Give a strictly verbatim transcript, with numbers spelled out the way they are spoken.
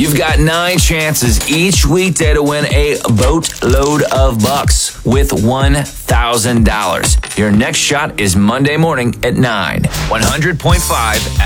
You've got nine chances each weekday to win a boatload of bucks with one thousand dollars. Your next shot is Monday morning at nine. one hundred point five